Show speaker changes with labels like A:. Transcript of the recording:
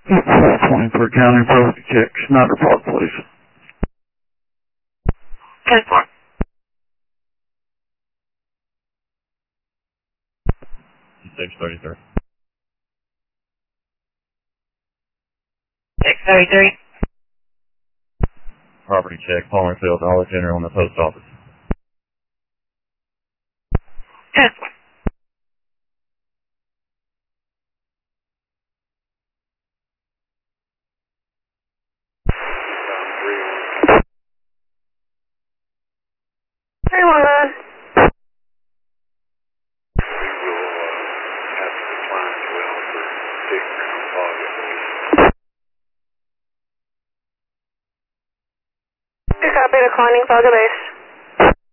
A: 420 for county property check. Snyder Park, please.
B: 10-4.
C: 633.
B: 633.
C: Property check, Palmerfield, Dollar General, in the post office.
B: 10-4.
D: Hey, one nine. Copy, declining fog base.